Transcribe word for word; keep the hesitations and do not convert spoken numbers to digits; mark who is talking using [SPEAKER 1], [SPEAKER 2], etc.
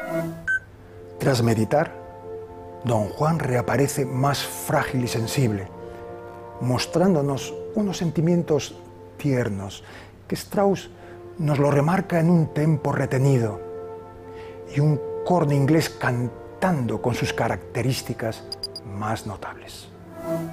[SPEAKER 1] Tras meditar, don Juan reaparece más frágil y sensible, mostrándonos unos sentimientos tiernos que Strauss nos lo remarca en un tempo retenido y un corno inglés cantando con sus características más notables.